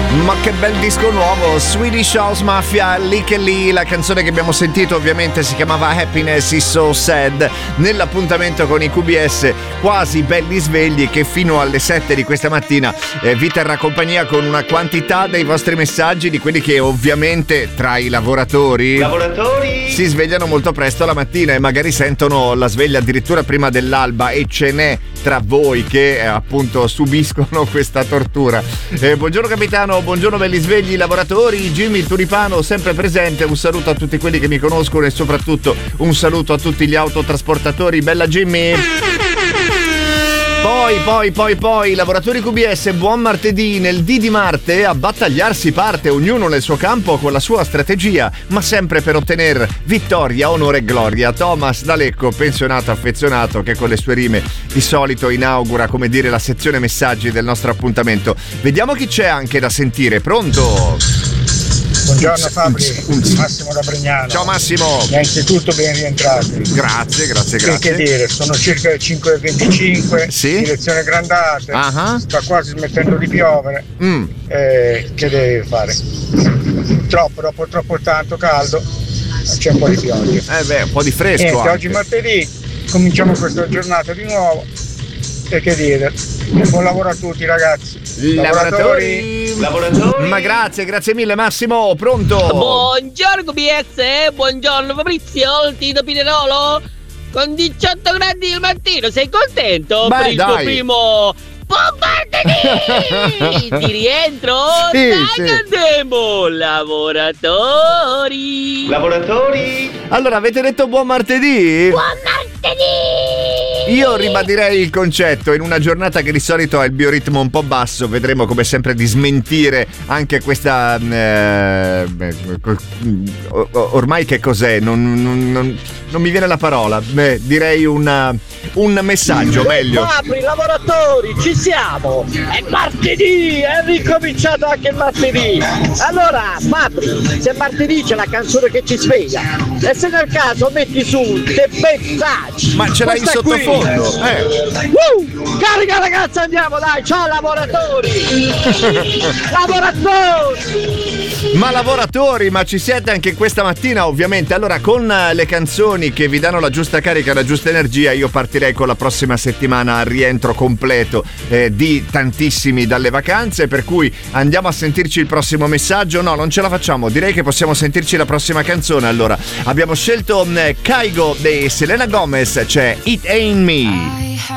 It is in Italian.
Ma che bel disco nuovo, Swedish House Mafia, lì che lì. La canzone che abbiamo sentito ovviamente si chiamava Happiness is so sad. Nell'appuntamento con i QBS, quasi belli svegli, che fino alle 7 di questa mattina vi terrà compagnia con una quantità dei vostri messaggi, di quelli che ovviamente tra i lavoratori si svegliano molto presto la mattina e magari sentono la sveglia addirittura prima dell'alba, e ce n'è tra voi che appunto subiscono questa tortura. Buongiorno capitano, buongiorno belli svegli lavoratori. Jimmy il Turipano sempre presente. Un saluto a tutti quelli che mi conoscono e soprattutto un saluto a tutti gli autotrasportatori. Bella Jimmy. Poi, lavoratori QBS, buon martedì. Nel D di Marte a battagliarsi parte, ognuno nel suo campo con la sua strategia, ma sempre per ottenere vittoria, onore e gloria. Thomas da Lecco, pensionato affezionato, che con le sue rime di solito inaugura, come dire, la sezione messaggi del nostro appuntamento. Vediamo chi c'è anche da sentire. Pronto? Buongiorno Fabri, Massimo da Brignano. Ciao Massimo. Innanzitutto ben rientrati. Grazie. Che dire, sono circa le 5:25, sì? Direzione Grandate, sta quasi smettendo di piovere. Che deve fare? Dopo troppo tanto caldo c'è un po' di pioggia. Un po' di fresco. Anche. Oggi martedì cominciamo questa giornata di nuovo. E che dire, buon lavoro a tutti ragazzi. Lavoratori. Ma grazie mille Massimo. Pronto? Buongiorno BS, buongiorno Fabrizio, il Tito Pinerolo. Con 18 gradi al mattino, sei contento? Per il tuo primo bombardini di rientro? Sì, dai, andiamo, lavoratori. Allora, avete detto buon martedì? Buon martedì. Io ribadirei il concetto. In una giornata che di solito ha il bioritmo un po' basso, vedremo come sempre di smentire anche questa ormai che cos'è? Non mi viene la parola. Direi un messaggio meglio. Apri lavoratori, ci siamo. È martedì, è ricominciato anche il martedì. Allora, Fabri, se martedì c'è la canzone che ci sveglia, e se nel caso metti su dei messaggi. Ma ce l'hai in sottofondo? Carica ragazzi, andiamo dai, ciao lavoratori. Lavoratori, ma ci siete anche questa mattina ovviamente. Allora, con le canzoni che vi danno la giusta carica, la giusta energia, io partirei con la prossima settimana al rientro completo di tantissimi dalle vacanze, per cui andiamo a sentirci il prossimo messaggio. No, non ce la facciamo, direi che possiamo sentirci la prossima canzone. Allora, abbiamo scelto Caigo di Selena Gomez, c'è It Ain't Me.